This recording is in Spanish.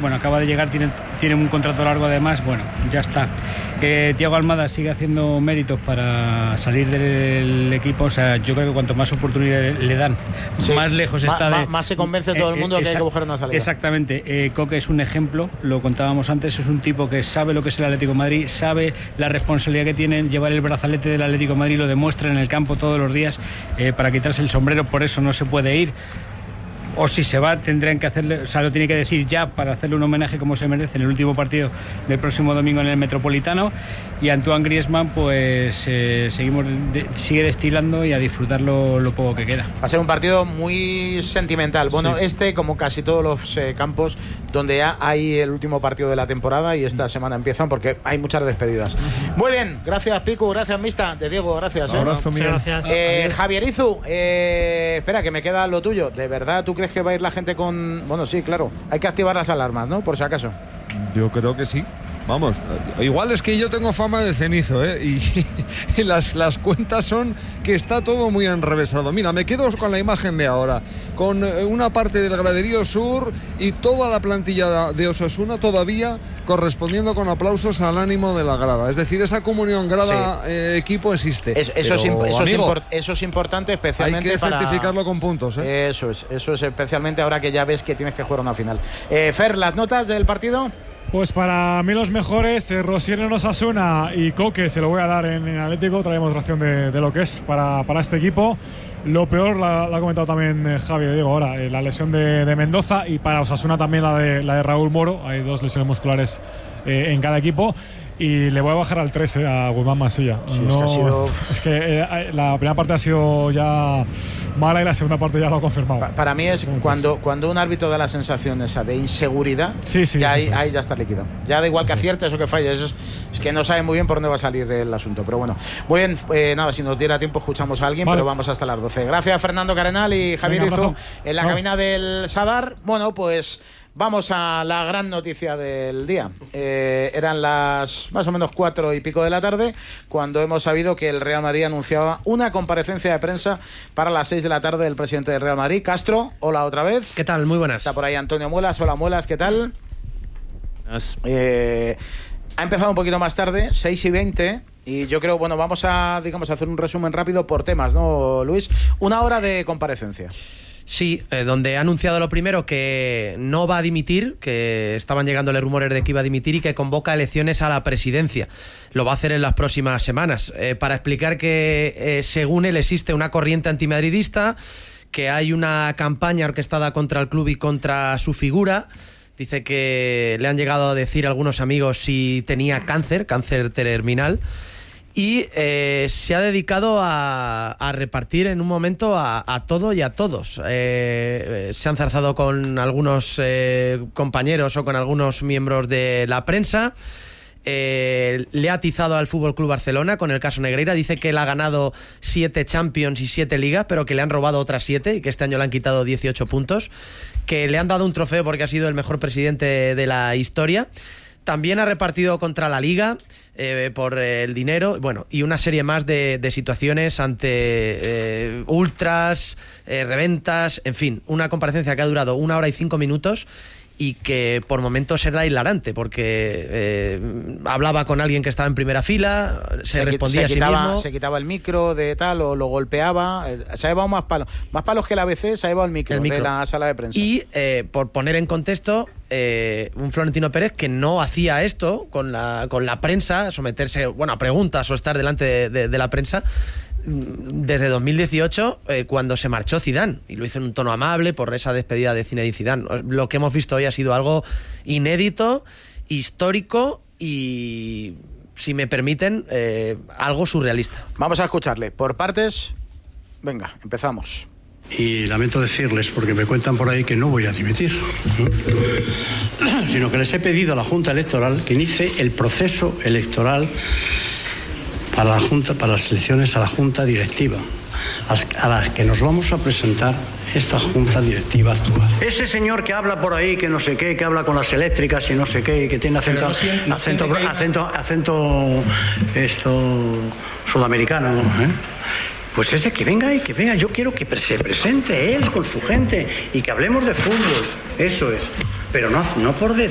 bueno, acaba de llegar, tiene un contrato largo además, bueno, ya está. Thiago Almada sigue haciendo méritos para salir del equipo, o sea, yo creo que cuanto más oportunidades le dan, más lejos está más se convence todo el mundo que hay que buscar una salida. Exactamente, Coque es un ejemplo, lo contábamos antes, es un tipo que sabe lo que es el Atlético de Madrid, sabe la responsabilidad que tiene llevar el brazalete del Atlético de Madrid, lo demuestra en el campo todos los días, para quitarse el sombrero, por eso no se puede ir. O si se va, tendrán que hacerle, o sea, lo tiene que decir ya para hacerle un homenaje como se merece en el último partido del próximo domingo en el Metropolitano. Y Antoine Griezmann, pues sigue destilando y a disfrutarlo lo poco que queda. Va a ser un partido muy sentimental. Bueno, sí. Como casi todos los campos donde ya hay el último partido de la temporada y esta semana empiezan porque hay muchas despedidas. Muy bien, gracias Picu, gracias Mista, de Diego, gracias. Abrazo, gracias. Javier Izu, espera que me queda lo tuyo. ¿De verdad tú crees que va a ir la gente con...? Bueno, sí, claro, hay que activar las alarmas, ¿no? Por si acaso. Yo creo que sí. Vamos, igual es que yo tengo fama de cenizo, y las cuentas son que está todo muy enrevesado. Mira, me quedo con la imagen de ahora, con una parte del graderío sur y toda la plantilla de Osasuna todavía correspondiendo con aplausos al ánimo de la grada. Es decir, esa comunión grada-equipo existe. Eso es importante, especialmente hay que certificarlo con puntos. Eso es especialmente ahora que ya ves que tienes que jugar una final. Fer, ¿las notas del partido? Pues para mí los mejores, Rosier en Osasuna y Coque se lo voy a dar en Atlético, otra demostración de lo que es para este equipo. Lo peor la ha comentado también Javi de Diego ahora, la lesión de Mendoza, y para Osasuna también la de Raúl Moro. Hay 2 lesiones musculares en cada equipo. Y le voy a bajar al 3 a Guzmán Mansilla. Sí, no, es que la primera parte ha sido ya mala y la segunda parte ya lo ha confirmado. Para mí es cuando un árbitro da la sensación esa de inseguridad, ahí ya está líquido. Ya da igual que aciertes o que falles, es que no sabe muy bien por dónde va a salir el asunto. Pero bueno, muy bien, nada, si nos diera tiempo escuchamos a alguien, pero vamos hasta las 12. Gracias Fernando Carenal y Javier Izu en la cabina del Sadar. Bueno, pues vamos a la gran noticia del día. Eran las más o menos 4 y pico de la tarde cuando hemos sabido que el Real Madrid anunciaba una comparecencia de prensa para las 6 de la tarde del presidente del Real Madrid. Castro, hola otra vez. ¿Qué tal? Muy buenas. Está por ahí Antonio Muelas. Hola Muelas, ¿qué tal? Ha empezado un poquito más tarde, 6:20. Y yo creo, bueno, vamos a, hacer un resumen rápido por temas, ¿no, Luis? 1 hora de comparecencia. Sí, donde ha anunciado lo primero que no va a dimitir, que estaban llegándole rumores de que iba a dimitir y que convoca elecciones a la presidencia. Lo va a hacer en las próximas semanas, para explicar que según él existe una corriente antimadridista, que hay una campaña orquestada contra el club y contra su figura. Dice que le han llegado a decir algunos amigos si tenía cáncer terminal. Y se ha dedicado a repartir en un momento a todo y a todos. Se ha enzarzado con algunos compañeros o con algunos miembros de la prensa. Le ha atizado al FC Barcelona con el caso Negreira. Dice que él ha ganado 7 Champions y 7 Ligas, pero que le han robado otras 7 y que este año le han quitado 18 puntos. Que le han dado un trofeo porque ha sido el mejor presidente de la historia. También ha repartido contra la Liga por el dinero, bueno, y una serie más de situaciones ante ultras, reventas, en fin, una comparecencia que ha durado 1 hora y 5 minutos y que por momentos era hilarante porque hablaba con alguien que estaba en primera fila, se respondía a sí mismo. Se quitaba el micro de tal o lo golpeaba, se ha llevado más palos que la ABC, se ha llevado el micro de la sala de prensa. Y por poner en contexto, un Florentino Pérez que no hacía esto con la prensa, someterse a preguntas o estar delante de la prensa desde 2018, cuando se marchó Zidane, y lo hizo en un tono amable por esa despedida de Zinedine Zidane. Lo que hemos visto hoy ha sido algo inédito, histórico y, si me permiten, algo surrealista. Vamos a escucharle por partes. Venga, empezamos. Y lamento decirles, porque me cuentan por ahí que no voy a dimitir, sino que les he pedido a la Junta Electoral que inicie el proceso electoral para las elecciones a la Junta Directiva, a las que nos vamos a presentar esta Junta Directiva actual. Ese señor que habla por ahí, que no sé qué, que habla con las eléctricas y no sé qué, y que tiene acento sudamericano, pues ese que venga, yo quiero que se presente él con su gente y que hablemos de fútbol, eso es. Pero no por detrás.